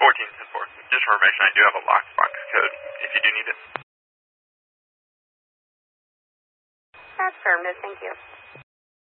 1410-4. Just for information, I do have a lockbox code if you do need it. That's affirmative, thank you.